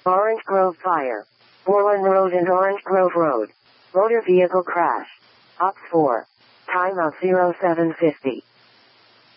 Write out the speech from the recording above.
Orange Grove Fire. Borland Road and Orange Grove Road. Motor vehicle crash. Ops 4. Time of 0750.